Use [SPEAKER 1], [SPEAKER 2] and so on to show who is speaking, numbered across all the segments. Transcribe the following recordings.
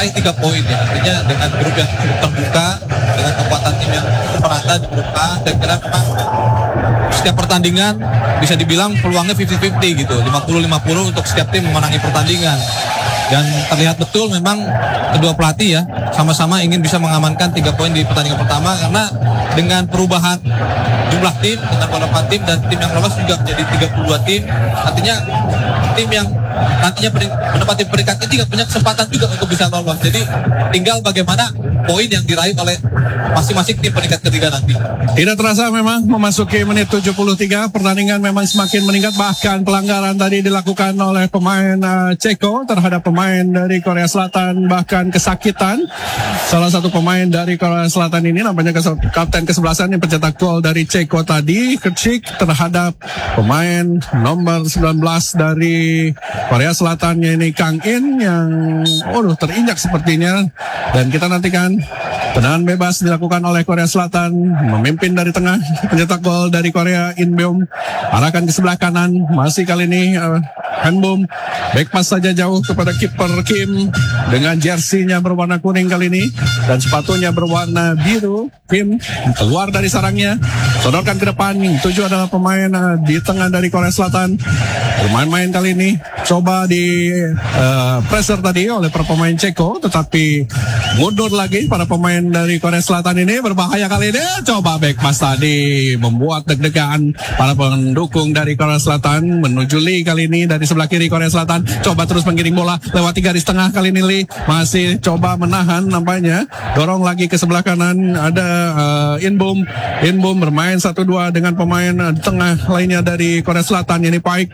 [SPEAKER 1] meraih 3 poin ya. Artinya dengan grup yang cukup terbuka, dengan kekuatan tim yang merata di grup A, saya kira memang setiap pertandingan bisa dibilang peluangnya 50-50 gitu, 50-50 untuk setiap tim memenangi pertandingan. Dan terlihat betul memang kedua pelatih ya sama-sama ingin bisa mengamankan 3 poin di pertandingan pertama, karena dengan perubahan jumlah tim, dengan beberapa tim dan tim yang lolos juga menjadi 32 tim, artinya tim yang nantinya menempati peringkat ketiga punya kesempatan juga untuk bisa lolos. Jadi tinggal bagaimana poin yang diraih oleh masing-masing tim peringkat ketiga nanti.
[SPEAKER 2] Tidak terasa memang memasuki menit 73, pertandingan memang semakin meningkat, bahkan pelanggaran tadi dilakukan oleh pemain Ceko terhadap pemain dari Korea Selatan, bahkan kesakitan. Salah satu pemain dari Korea Selatan ini nampaknya kapten ke-11 yang pencetak gol dari Ceko tadi, Kecik, terhadap pemain nomor 19 dari Korea Selatan ini Kang In yang terinjak sepertinya. Dan kita nantikan tendangan bebas dilakukan oleh Korea Selatan, memimpin dari tengah, pencetak gol dari Korea Inbeom, arahkan ke sebelah kanan, masih kali ini Hanbom, back pass saja jauh kepada kiper Kim dengan jersinya berwarna kuning kali ini dan sepatunya berwarna biru. Kim keluar dari sarangnya, sodorkan ke depan. 7 adalah pemain di tengah dari Korea Selatan, bermain-main kali ini, coba di pressure tadi oleh para pemain Ceko, tetapi mundur lagi para pemain dari Korea Selatan ini. Berbahaya kali ini, coba back pass tadi membuat deg-degan para pendukung dari Korea Selatan. Menuju Lee kali ini dari sebelah kiri Korea Selatan, coba terus menggiring bola lewati garis tengah. Kali ini Lee masih coba menahan, nampaknya dorong lagi ke sebelah kanan. Ada Inbom bermain 1-2 dengan pemain tengah lainnya dari Korea Selatan, ini Paik.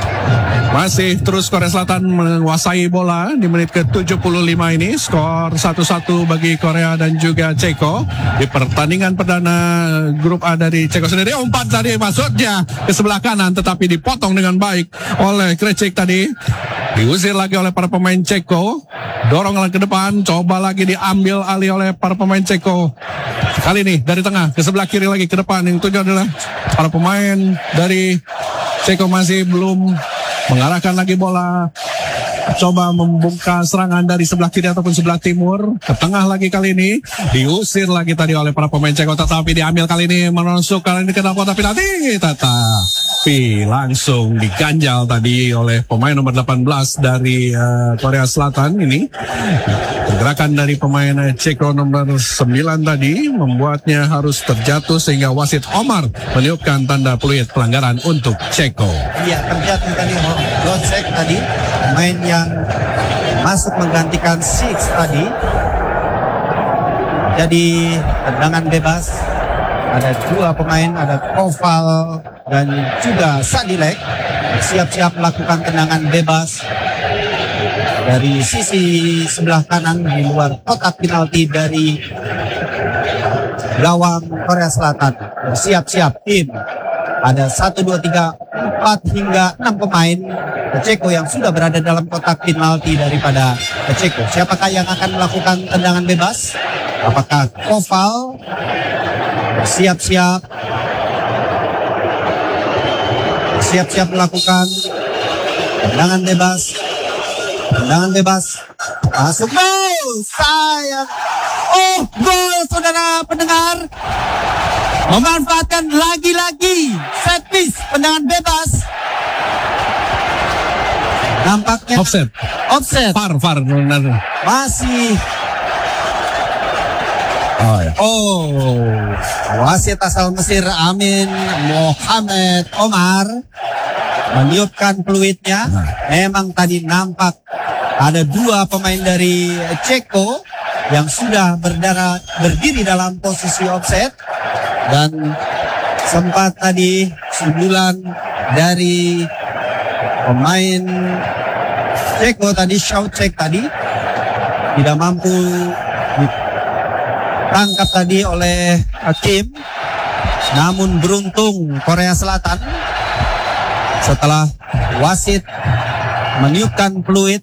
[SPEAKER 2] Masih terus Korea Selatan menguasai bola di menit ke-75 ini. Skor 1-1 bagi Korea dan juga Ceko di pertandingan perdana grup A dari Ceko sendiri. Umpan tadi masuknya ke sebelah kanan, tetapi dipotong dengan baik oleh Krecik tadi. Diusir lagi oleh para pemain Ceko. Dorong lagi ke depan, coba lagi diambil alih oleh para pemain Ceko. Kali ini dari tengah ke sebelah kiri lagi ke depan. Yang tujuh adalah para pemain dari Ceko masih belum mengarahkan lagi bola, coba membuka serangan dari sebelah kiri ataupun sebelah timur. Ke tengah lagi kali ini, diusir lagi tadi oleh para pemain Ceko, tetapi diambil kali ini, menusuk kali ini ke dalam kotak penalti, tetapi langsung diganjal tadi oleh pemain nomor 18 dari Korea Selatan ini. Pergerakan dari pemain Ceko nomor 9 tadi membuatnya harus terjatuh, sehingga wasit Omar meniupkan tanda peluit pelanggaran untuk Ceko.
[SPEAKER 3] Iya, terjatuh tadi Locek tadi, pemain yang masuk menggantikan Six tadi. Jadi tendangan bebas, ada 2 pemain, ada Koval dan juga Sadilek siap-siap melakukan tendangan bebas dari sisi sebelah kanan di luar kotak penalti dari gawang Korea Selatan. Siap-siap tim, ada 1, 2, 3, 4 hingga 6 pemain Ceko yang sudah berada dalam kotak penalti daripada Ceko. Siapakah yang akan melakukan tendangan bebas? Apakah Koval? Siap-siap melakukan tendangan bebas. Tendangan bebas, masuk gol, sayang. Oh, gol, saudara pendengar. Memanfaatkan lagi-lagi set piece, tendangan bebas. Nampaknya
[SPEAKER 2] Offset. Far.
[SPEAKER 3] Masih. Wasit asal Mesir Amin Mohamed Omar meniupkan peluitnya. Memang tadi nampak ada 2 pemain dari Ceko yang sudah berdiri dalam posisi offset, dan sempat tadi sundulan dari pemain Ceko tadi, Shaucek tadi tidak mampu ditangkap tadi oleh Kim. Namun beruntung Korea Selatan setelah wasit meniupkan peluit,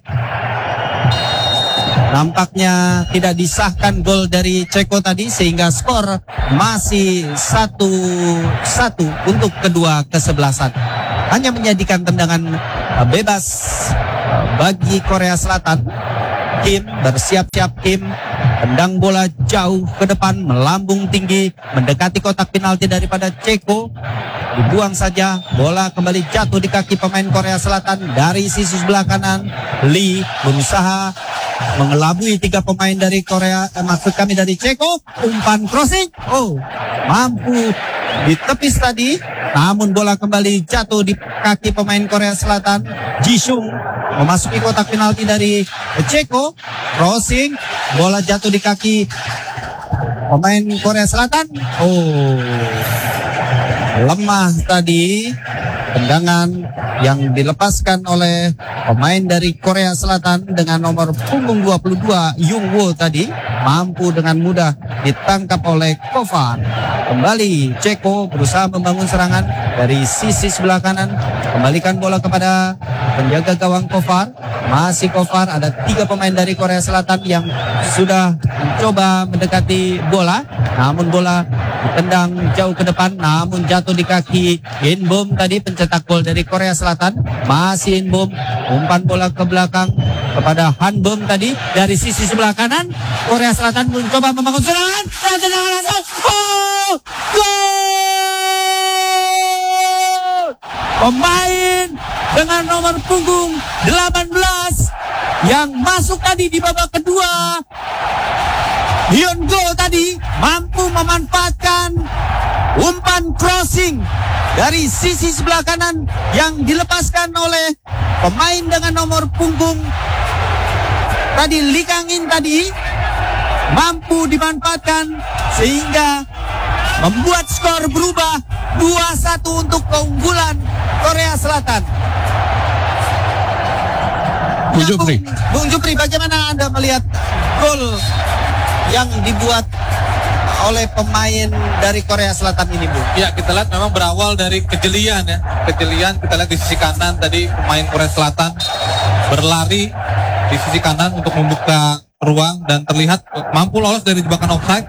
[SPEAKER 3] nampaknya tidak disahkan gol dari Ceko tadi, sehingga skor masih 1-1 untuk kedua kesebelasan. Hanya menjadikan tendangan bebas bagi Korea Selatan Kim, bersiap-siap Kim. Tendang bola jauh ke depan, melambung tinggi, mendekati kotak penalti daripada Ceko. Dibuang saja, bola kembali jatuh di kaki pemain Korea Selatan dari sisi sebelah kanan. Lee berusaha mengelabui 3 pemain dari Korea, maksud kami dari Ceko. Umpan crossing, mampu ditepis tadi, namun bola kembali jatuh di kaki pemain Korea Selatan. Jisung memasuki kotak penalti dari Ceko. Crossing, bola jatuh di kaki pemain Korea Selatan. Lemah tadi tendangan yang dilepaskan oleh pemain dari Korea Selatan dengan nomor punggung 22 Jung Woo tadi, mampu dengan mudah ditangkap oleh Kovar. Kembali Ceko berusaha membangun serangan dari sisi sebelah kanan, kembalikan bola kepada penjaga gawang Kovar. Masih Kovar, ada 3 pemain dari Korea Selatan yang sudah mencoba mendekati bola, namun bola ditendang jauh ke depan, namun jatuh di kaki Inbom tadi, pencetak gol dari Korea Selatan. Masih Inbom, umpan bola ke belakang kepada Hanbom tadi dari sisi sebelah kanan. Korea Selatan mencoba membangun serangan, dan tendangan langsung, gol! Pemain dengan nomor punggung 18 yang masuk tadi di babak kedua, Hyun Go tadi mampu memanfaatkan umpan crossing dari sisi sebelah kanan yang dilepaskan oleh pemain dengan nomor punggung tadi, Lee Kang-in tadi, mampu dimanfaatkan sehingga membuat skor berubah 2-1 untuk keunggulan Korea Selatan. Bung Jupri, bagaimana Anda melihat gol yang dibuat oleh pemain dari Korea Selatan ini, Bu?
[SPEAKER 1] Ya, kita lihat memang berawal dari kejelian ya. Kejelian kita lihat di sisi kanan tadi, pemain Korea Selatan berlari di sisi kanan untuk membuka ruang dan terlihat mampu lolos dari jebakan offside.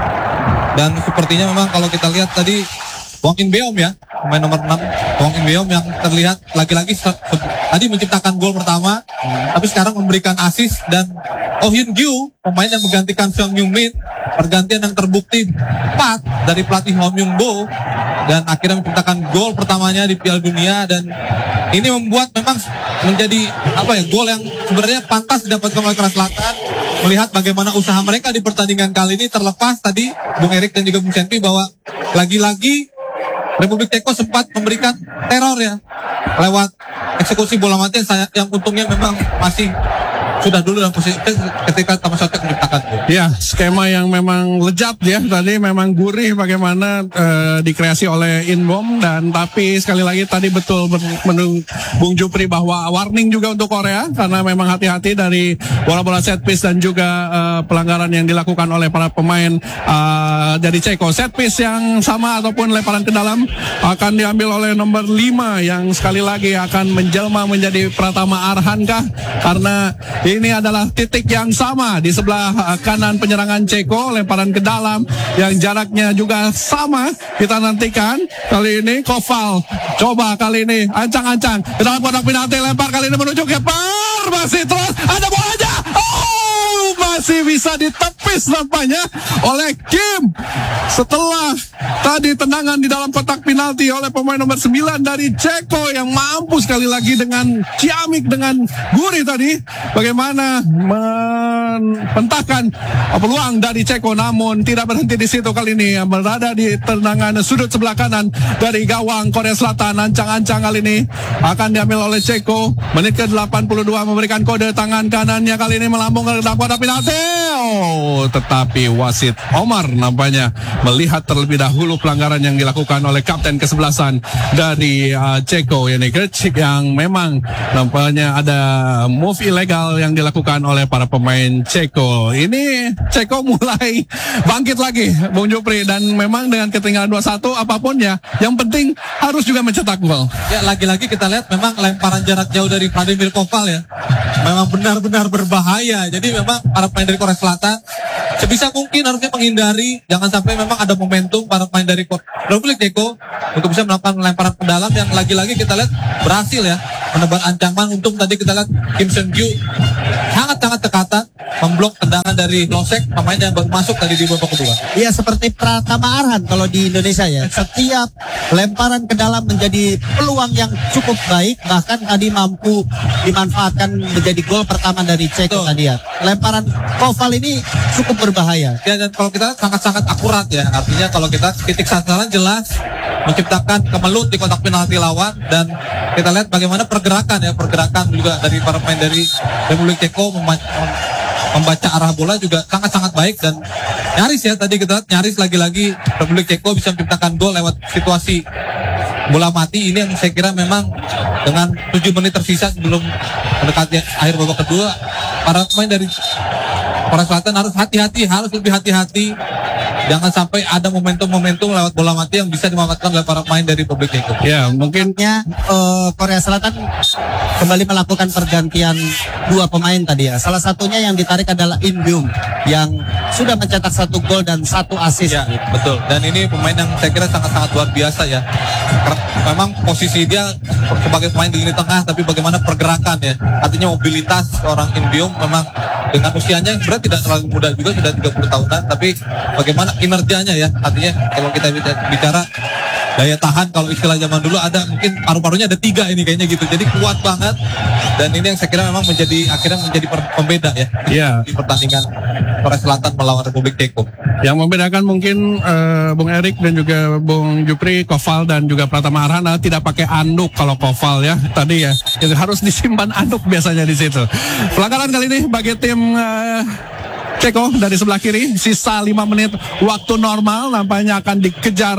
[SPEAKER 1] Dan sepertinya memang kalau kita lihat tadi Wong In Beom ya, pemain nomor 6 Wong In Beom yang terlihat lagi-lagi tadi menciptakan gol pertama, tapi sekarang memberikan assist. Dan Oh Hyun Gyu, pemain yang menggantikan Song Yung Min, pergantian yang terbukti tepat dari pelatih Hong Myung Bo, dan akhirnya menciptakan gol pertamanya di Piala Dunia. Dan ini membuat memang menjadi gol yang sebenarnya pantas didapatkan oleh Korea Selatan, melihat bagaimana usaha mereka di pertandingan kali ini. Terlepas tadi Bung Erik dan juga Bung Senpi bahwa lagi-lagi Republik Ceko sempat memberikan teror ya lewat eksekusi bola mati yang untungnya memang masih sudah dulu dalam posisi ketika Thomas Sotek menciptakan gol.
[SPEAKER 2] Ya, skema yang memang lezat ya, tadi memang gurih bagaimana dikreasi oleh Inbom. Dan tapi sekali lagi tadi betul menurut Bung Jupri bahwa warning juga untuk Korea, karena memang hati-hati dari bola-bola set piece dan juga pelanggaran yang dilakukan oleh para pemain dari Ceko. Set piece yang sama ataupun lemparan ke dalam akan diambil oleh nomor 5 yang sekali lagi akan menjelma menjadi Pratama Arhankah, karena ini adalah titik yang sama di sebelah kanan penyerangan Ceko, lemparan ke dalam yang jaraknya juga sama. Kita nantikan kali ini Koval coba kali ini ancang-ancang ke dalam kotak penalti, lempar kali ini menuju keeper, masih terus ada bolanya, masih bisa ditepis nampaknya oleh Kim setelah tadi tendangan di dalam kotak penalti oleh pemain nomor 9 dari Ceko yang mampu sekali lagi dengan ciamik, dengan gurih tadi bagaimana mentahkan peluang dari Ceko, namun tidak berhenti di situ. Kali ini berada di tendangan sudut sebelah kanan dari gawang Korea Selatan. Ancang-ancang kali ini akan diambil oleh Ceko. Menit ke-82 memberikan kode tangan kanannya, kali ini melambung ke dalam kotak penalti. Tetapi wasit Omar nampaknya melihat terlebih dahulu pelanggaran yang dilakukan oleh kapten kesebelasan dari Ceko, yani Gercik, yang memang nampaknya ada move ilegal yang dilakukan oleh para pemain Ceko. Ini Ceko mulai bangkit lagi, Bung Jupri, dan memang dengan ketinggalan 2-1 apapun ya, yang penting harus juga mencetak gol.
[SPEAKER 1] Ya, lagi-lagi kita lihat memang lemparan jarak jauh dari Vladimir Koval ya, memang benar-benar berbahaya. Jadi memang para pemain dari Korea Selatan sebisa mungkin harusnya menghindari, jangan sampai memang ada momentum para pemain dari Republik Ceko untuk bisa melakukan lemparan ke dalam yang lagi-lagi kita lihat berhasil ya. menebar ancaman. Untung tadi kita lihat Kim Seung Gyu sangat-sangat tekatan memblok tendangan dari Losek, pemain yang baru masuk tadi di babak kedua.
[SPEAKER 3] Iya, seperti Pratama Arhan kalau di Indonesia ya. Setiap lemparan ke dalam menjadi peluang yang cukup baik, bahkan tadi mampu dimanfaatkan menjadi gol pertama dari Ceko tadi ya. Lemparan Koval ini cukup berbahaya.
[SPEAKER 1] Ya, dan kalau kita sangat-sangat akurat ya, artinya kalau kita titik sasaran jelas, menciptakan kemelut di kotak penalti lawan, dan kita lihat bagaimana pergerakan juga dari para pemain dari Republik Ceko membaca arah bola juga sangat-sangat baik, dan nyaris ya tadi kita lihat, nyaris lagi-lagi Republik Ceko bisa menciptakan gol lewat situasi bola mati. Ini yang saya kira memang dengan 7 menit tersisa sebelum mendekati akhir babak kedua, para pemain dari Korea Selatan harus lebih hati-hati. Jangan sampai ada momentum-momentum lewat bola mati yang bisa dimanfaatkan oleh para pemain dari Republik Ceko.
[SPEAKER 2] Ya, mungkin
[SPEAKER 3] Korea Selatan kembali melakukan pergantian 2 pemain tadi ya. Salah satunya yang ditarik adalah In Byung yang sudah mencetak 1 gol dan 1 assist.
[SPEAKER 1] Ya, betul. Dan ini pemain yang saya kira sangat-sangat luar biasa ya. Memang posisi dia sebagai pemain di lini tengah, tapi bagaimana pergerakan ya. Artinya mobilitas seorang In Byung memang dengan usianya yang sebenarnya tidak terlalu muda juga, sudah 30 tahunan, tapi bagaimana kinerjanya ya. Artinya kalau kita bicara daya tahan, kalau istilah zaman dulu ada mungkin paru-parunya ada 3 ini kayaknya gitu. Jadi kuat banget, dan ini yang saya kira memang akhirnya menjadi pembeda ya.
[SPEAKER 2] Iya.
[SPEAKER 1] Di pertandingan Korea Selatan melawan Republik Ceko.
[SPEAKER 2] Yang membedakan mungkin Bung Erik dan juga Bung Jupri, Koval dan juga Pratama Arhan tidak pakai anduk. Kalau Koval ya tadi ya, jadi harus disimpan anduk biasanya di situ. Pelanggaran kali ini bagi tim Ceko dari sebelah kiri, sisa 5 menit waktu normal, nampaknya akan dikejar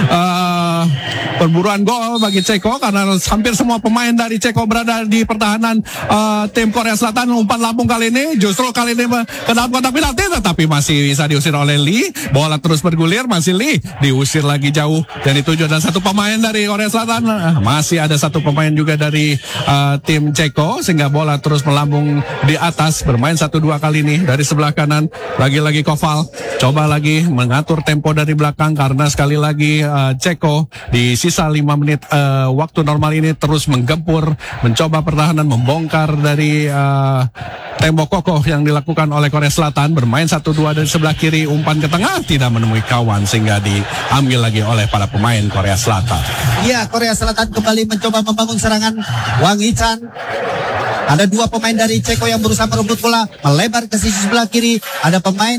[SPEAKER 2] perburuan gol bagi Ceko karena hampir semua pemain dari Ceko berada di pertahanan tim Korea Selatan. Umpan lambung kali ini justru kali ini ke dalam kotak penalti, tetapi masih bisa diusir oleh Lee. Bola terus bergulir, masih Lee diusir lagi jauh, dan itu dan 1 pemain dari Korea Selatan. Masih ada 1 pemain juga dari tim Ceko, sehingga bola terus melambung di atas. Bermain 1-2 kali ini dari sebelah kanan. Lagi-lagi Koval coba lagi mengatur tempo dari belakang, karena sekali lagi Ceko di sisa 5 menit waktu normal ini terus menggempur, mencoba pertahanan, membongkar dari tembok kokoh yang dilakukan oleh Korea Selatan. Bermain 1-2 dari sebelah kiri, umpan ke tengah tidak menemui kawan, sehingga diambil lagi oleh para pemain Korea Selatan.
[SPEAKER 3] Iya, Korea Selatan kembali mencoba membangun serangan. Wang Hee-chan, ada 2 pemain dari Ceko yang berusaha merebut bola, melebar ke sisi sebelah kiri. Ada pemain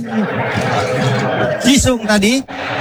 [SPEAKER 3] Jisung tadi.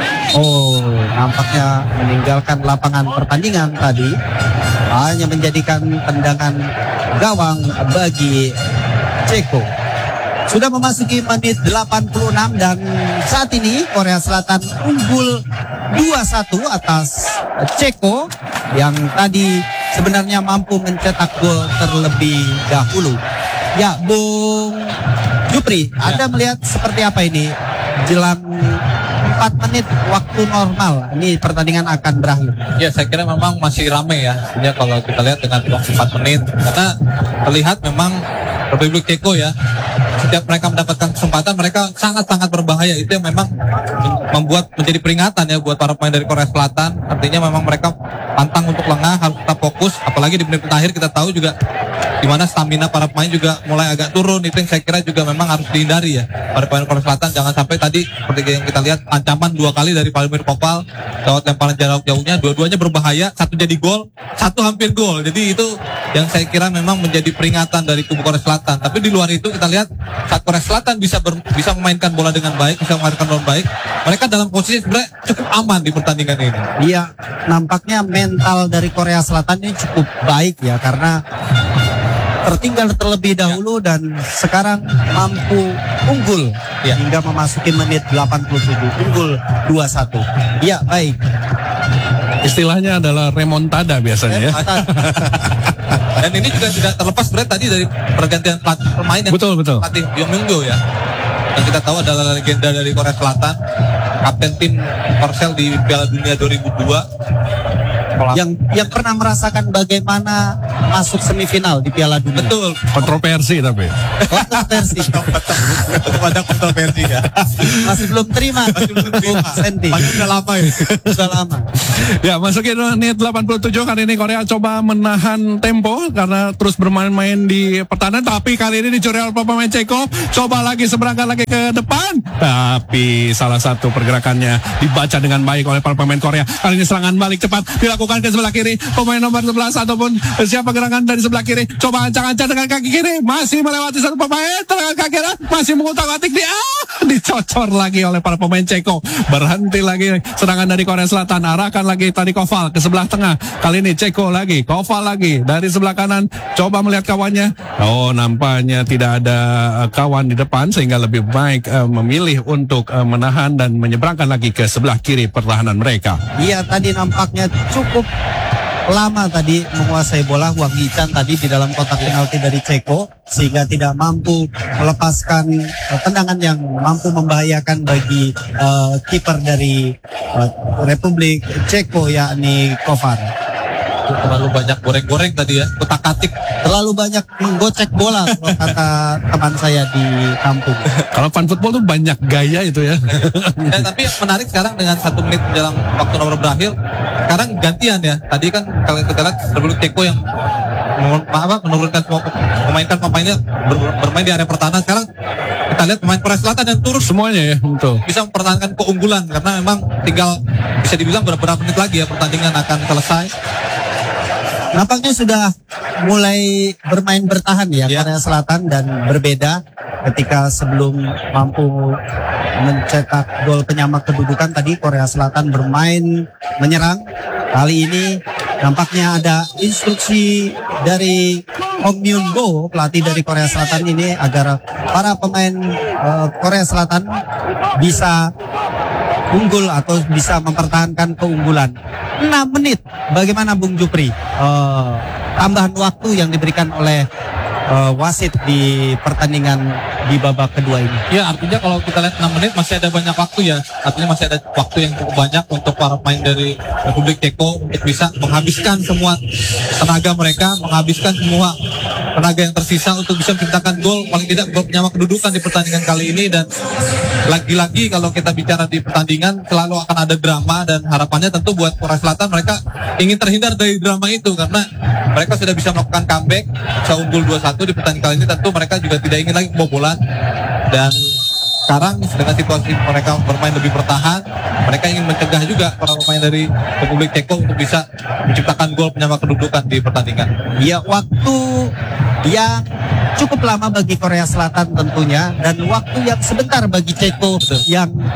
[SPEAKER 3] Nampaknya meninggalkan lapangan pertandingan tadi. Hanya menjadikan tendangan gawang bagi Ceko. Sudah memasuki menit 86, dan saat ini Korea Selatan unggul 2-1 atas Ceko yang tadi sebenarnya mampu mencetak gol terlebih dahulu. Ya, Bung Jupri, Anda melihat seperti apa ini jelang 4 menit waktu normal ini pertandingan akan berakhir?
[SPEAKER 1] Ya, saya kira memang masih ramai ya. Sebenarnya kalau kita lihat dengan waktu 4 menit, karena terlihat memang Republik Ceko ya, setiap mereka mendapatkan kesempatan mereka sangat-sangat berbahaya. Itu yang memang membuat menjadi peringatan ya buat para pemain dari Korea Selatan. Artinya memang mereka pantang untuk lengah, harus tetap fokus. Apalagi di menit akhir kita tahu juga di mana stamina para pemain juga mulai agak turun. Itu yang saya kira juga memang harus dihindari ya para pemain Korea Selatan. Jangan sampai tadi seperti yang kita lihat, ancaman 2 kali dari Vladimir Koval lewat lemparan jarak jauhnya, dua-duanya berbahaya. 1 jadi gol, 1 hampir gol. Jadi itu yang saya kira memang menjadi peringatan dari kubu Korea Selatan. Tapi di luar itu kita lihat saat Korea Selatan bisa memainkan bola dengan baik, bisa memainkan bola baik, mereka dalam posisi sebenarnya cukup aman di pertandingan ini.
[SPEAKER 3] Iya, nampaknya mental dari Korea Selatan ini cukup baik ya, karena tertinggal terlebih dahulu dan sekarang mampu unggul hingga memasuki menit 87, unggul 2-1. Iya, baik.
[SPEAKER 2] Istilahnya adalah remontada biasanya ya.
[SPEAKER 1] Dan ini juga tidak terlepas sebenarnya tadi dari pergantian pemain yang
[SPEAKER 2] Betul.
[SPEAKER 1] pelatih Yong Myung-jo ya, yang kita tahu adalah legenda dari Korea Selatan, kapten tim Korsel di Piala Dunia 2002.
[SPEAKER 3] yang pernah merasakan bagaimana masuk semifinal di Piala Dunia.
[SPEAKER 1] Betul.
[SPEAKER 2] Kontroversi tapi.
[SPEAKER 3] Kontroversi.
[SPEAKER 1] Ada kontroversi ya.
[SPEAKER 3] Masih belum terima. Senti.
[SPEAKER 1] Udah lama ya.
[SPEAKER 3] Sudah lama.
[SPEAKER 2] Ya, masukin menit 87 kali ini Korea coba menahan tempo karena terus bermain-main di pertahanan, tapi kali ini dicuri oleh pemain Ceko. Coba lagi seberangkat lagi ke depan, tapi salah satu pergerakannya dibaca dengan baik oleh para pemain Korea. Kali ini serangan balik cepat dilakukan ke sebelah kiri. Pemain nomor 11 ataupun siapa gerangan dari sebelah kiri, coba ancang-ancang dengan kaki kiri, masih melewati satu pemain dengan kaki kanan, masih mengutak-atik dicocor lagi oleh para pemain Ceko. Berhenti lagi serangan dari Korea Selatan, arahkan lagi tadi Koval ke sebelah tengah. Kali ini Ceko lagi, Koval lagi dari sebelah kanan, coba melihat kawannya. Oh, nampaknya tidak ada kawan di depan sehingga lebih baik memilih untuk menahan dan menyeberangkan lagi ke sebelah kiri pertahanan mereka.
[SPEAKER 3] Iya, tadi nampaknya cukup lama tadi menguasai bola Wang Yichan tadi di dalam kotak penalti dari Ceko, sehingga tidak mampu melepaskan tendangan yang mampu membahayakan bagi kiper dari Republik Ceko, yakni Kovar.
[SPEAKER 1] Terlalu banyak goreng-goreng tadi ya, kutak-katik.
[SPEAKER 3] Terlalu banyak menggocek bola, kalau kata teman saya di kampung.
[SPEAKER 2] Kalau fan football tuh banyak gaya itu ya.
[SPEAKER 1] Tapi yang menarik sekarang dengan 1 menit menjelang waktu nomor berakhir, sekarang gantian ya. Tadi kan kalau kita lihat Republik Ceko yang menurunkan semua pemainnya bermain di area pertahanan. Sekarang kita lihat pemain Korea Selatan yang turun
[SPEAKER 2] Semuanya ya, betul.
[SPEAKER 1] bisa mempertahankan keunggulan karena memang tinggal bisa dibilang beberapa menit lagi ya pertandingan akan selesai.
[SPEAKER 3] Nampaknya sudah mulai bermain bertahan ya Korea Selatan, dan berbeda ketika sebelum mampu mencetak gol penyamak kedudukan tadi Korea Selatan bermain menyerang. Kali ini nampaknya ada instruksi dari Hong Myun-go, pelatih dari Korea Selatan ini, agar para pemain Korea Selatan bisa unggul atau bisa mempertahankan keunggulan. 6 menit. Bagaimana Bung Jupri? Tambahan waktu yang diberikan oleh wasit di pertandingan di babak kedua ini.
[SPEAKER 1] Ya, artinya kalau kita lihat 6 menit masih ada banyak waktu ya. Artinya masih ada waktu yang cukup banyak untuk para pemain dari Republik Ceko untuk bisa menghabiskan semua tenaga mereka, menghabiskan semua tenaga yang tersisa untuk bisa menciptakan gol, paling tidak gol penyamak kedudukan di pertandingan kali ini. Dan lagi-lagi kalau kita bicara di pertandingan selalu akan ada drama, dan harapannya tentu buat Korea Selatan, mereka ingin terhindar dari drama itu karena mereka sudah bisa melakukan comeback, bisa unggul 2-1 di pertandingan kali ini. Tentu mereka juga tidak ingin lagi kebobolan, dan sekarang dengan situasi mereka bermain lebih bertahan, mereka ingin mencegah juga para pemain dari Republik Ceko untuk bisa menciptakan gol penyamak kedudukan di pertandingan.
[SPEAKER 3] Ya, waktu yang cukup lama bagi Korea Selatan tentunya, dan waktu yang sebentar bagi Ceko yang